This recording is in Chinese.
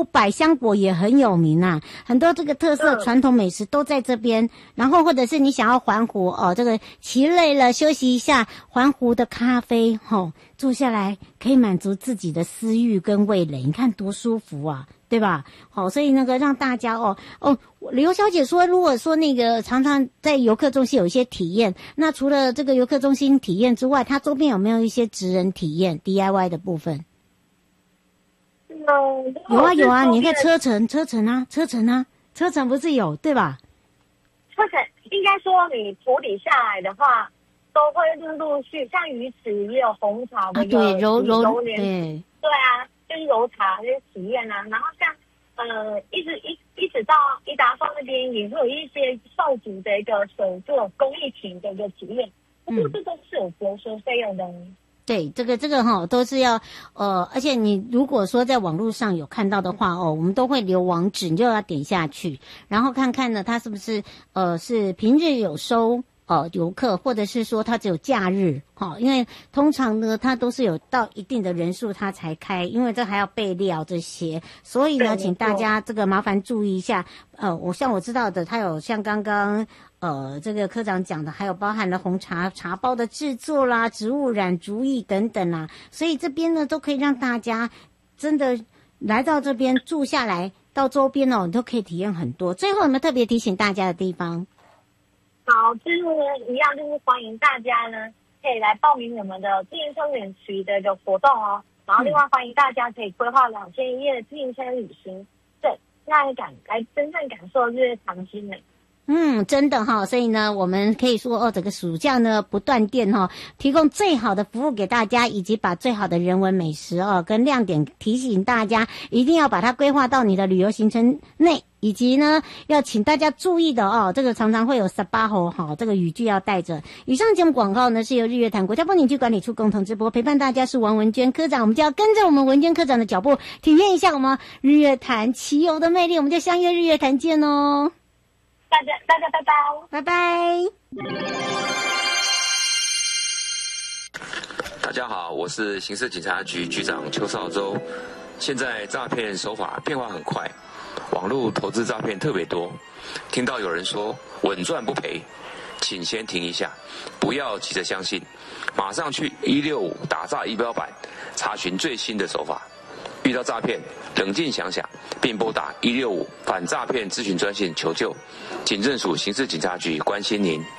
百香果也很有名啊，很多这个特色传统美食都在这边。然后或者是你想要环湖哦，这个骑累了休息一下，环湖的咖啡坐下来可以满足自己的私欲跟味蕾，你看多舒服啊，对吧？所以那个让大家刘小姐说，如果说那个常常在游客中心有一些体验，那除了这个游客中心体验之外，它周边有没有一些职人体验 DIY 的部分？有啊，你看车程不是有对吧？ 车程应该说你处理下来的话，都会陆续像鱼池也有红茶的对揉年，对啊，就是揉茶就是体验啊，然后像一直到一达峰那边也会有一些受煮的一个手作工艺品的一个体验，不过这都是有博收费用的。 对，这个都是要而且你如果说在网络上有看到的话我们都会留网址，你就要点下去，然后看看呢它是不是是平日有收游客，或者是说它只有假日因为通常呢它都是有到一定的人数它才开，因为这还要备料这些，所以呢请大家这个麻烦注意一下。我知道的，它有像刚刚这个科长讲的，还有包含了红茶茶包的制作啦、植物染竹艺等等啦，所以这边呢都可以让大家真的来到这边住下来，到周边你都可以体验很多。最后有没有特别提醒大家的地方？ 好，最后呢一样就是欢迎大家呢可以来报名我们的自行车免息的一个活动哦，然后另外欢迎大家可以规划2天1夜的自行车旅行，对，来真正感受日月潭之美。 真的所以呢我们可以说整个暑假呢不断电提供最好的服务给大家，以及把最好的人文美食跟亮点提醒大家，一定要把它规划到你的旅游行程内，以及呢要请大家注意的这个常常会有18吼这个语句要带着。以上节目广告呢是由日月潭国家风景区管理处共同直播，陪伴大家是王文娟科长，我们就要跟着我们文娟科长的脚步，体验一下我们日月潭骑游的魅力，我们就相约日月潭见哦。 大家拜拜， 拜拜。 大家好，我是刑事警察局局长邱少洲。现在诈骗手法变化很快，网络投资诈骗特别多。听到有人说稳赚不赔，请先停一下，不要急着相信，马上去165打诈仪表板查询最新的手法。遇到诈骗，冷静想想，并拨打165反诈骗咨询专线求救。警政署刑事警察局关心您。